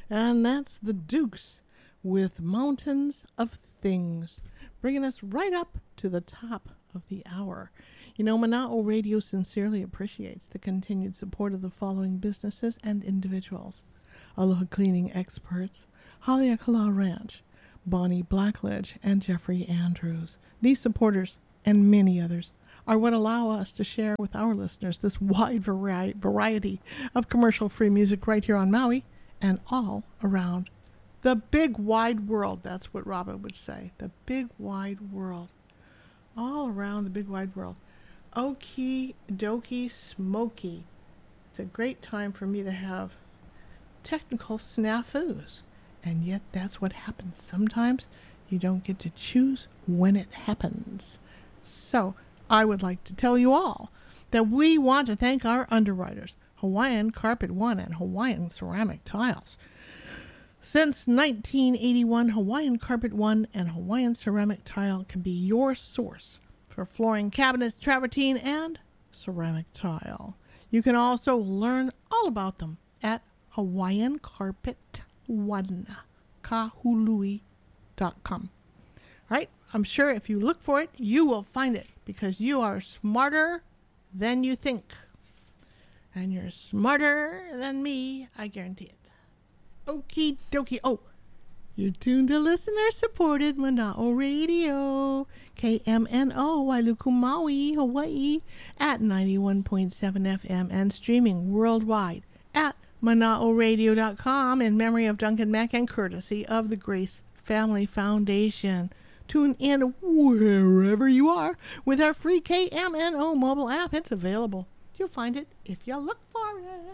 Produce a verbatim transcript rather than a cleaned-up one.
And that's the Dukes with Mountains of Things, bringing us right up to the top of the hour. You know, Mana'o Radio sincerely appreciates the continued support of the following businesses and individuals: Aloha Cleaning Experts, Haleakala Ranch, Bonnie Blackledge, and Jeffrey Andrews. These supporters, and many others, are what allow us to share with our listeners this wide vari- variety of commercial-free music right here on Maui and all around the big wide world. That's what Robin would say. The big wide world. All around the big wide world. Okie dokie smoky. It's a great time for me to have technical snafus. And yet that's what happens. Sometimes you don't get to choose when it happens. So I would like to tell you all that we want to thank our underwriters, Hawaiian Carpet One and Hawaiian Ceramic Tiles. Since nineteen eighty-one, Hawaiian Carpet One and Hawaiian Ceramic Tile can be your source for flooring, cabinets, travertine, and ceramic tile. You can also learn all about them at Hawaiian Carpet One, kahului dot com. All right, I'm sure if you look for it, you will find it, because you are smarter than you think. And you're smarter than me, I guarantee it. Okie dokie. Oh, you're tuned to listener-supported Mana'o Radio, K M N O, Wailuku, Maui, Hawaii, at ninety-one point seven F M and streaming worldwide at mana'o radio dot com in memory of Duncan Mack and courtesy of the Grace Family Foundation. Tune in wherever you are with our free K M N O mobile app. It's available. You'll find it if you look for it.